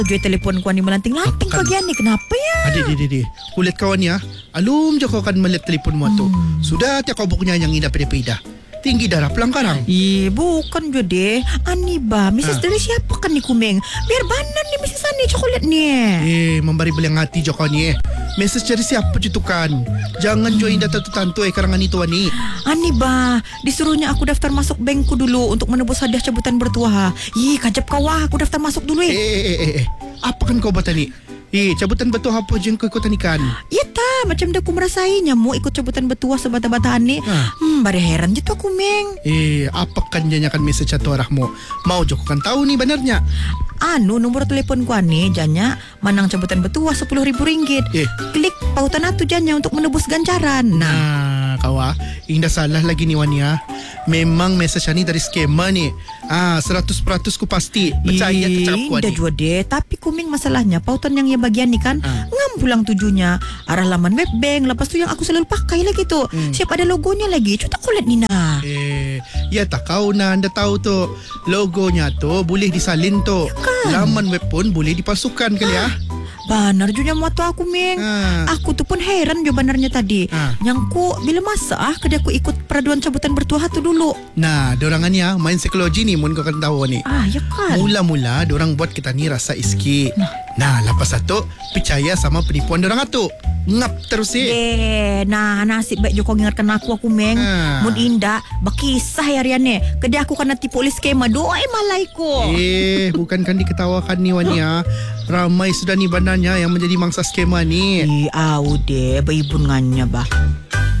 Joy telepon ko ni melanting-lanting bagian ni. Kenapa ya? Adik. Kulit kawan ya. Alum je kau akan melihat telefon mu tu. Sudah tiap kau bukunya yang indah peda-peda. Tinggi darah pelangkarang. Bukan jo deh. Ani ba, Mrs. Dari siapa kan ni kumeng? Biar banan ni Mrs. Ani coklat ni. Memberi beliang hati jo kau ni. Mesej dari siapa je tu kan? Jangan jo indah tantu karangan itu ani. Ani ba, disuruhnya aku daftar masuk bankku dulu untuk menebus hadiah cabutan bertuah. Kajap kau aku daftar masuk dulu Apa kan kau buat ni? Cabutan bertuah apa je yang kau ikutan ikan? Ya ta, macam dah aku merasainya mu ikut cabutan bertuah sebata-bataan ni. Bari heran je tu aku meng. Apa kan janya kan mesej atau arahmu? Mau jo kan tahu ni benarnya. Nomor telefon ku ni janya manang cabutan bertuah RM10,000. Klik pautan atu janya untuk menebus ganjaran. Nah, kawa, indah salah lagi ni Wania. Memang mesej ni dari skema ni. 100% ku pasti percaya cakap ku ni. Dah jua deh, tapi kuming masalahnya pautan yang bagian ni kan ngam pulang tujunya arah laman web bank. Lepas tu yang aku selalu pakai lagi tu. Siap ada logonya lagi. Cuta kulit ni nah. Ya tak kau anda tahu tu logonya tu boleh disalin tu. Laman web pun boleh dipasukan kali ya. Banar juga moto aku meng. Aku tu pun heran jo banarnya tadi. Yang ku bila masa kedai aku ikut peraduan cabutan bertuah tu dulu. Nah, dorangannya main psikologi ni mun kau kan tahu ni. Ya kan. Mula-mula dorang buat kita ni rasa iski. Nah, lepas satu percaya sama penipuan dorang tu. Ngap terus nasib baik jo kau ingatkan aku meng. Mun indah bakisah ya Riane. Kedai aku kena tipu oleh skema doai malaiku. Bukan kan diketawakan ni Wania. Ramai sudah ni bandarnya yang menjadi mangsa skema ni. Deh, baibun nganya bah.